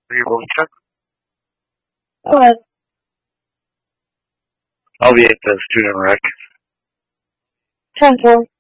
Are you going to? What? I'll be at the student rec. 10-4.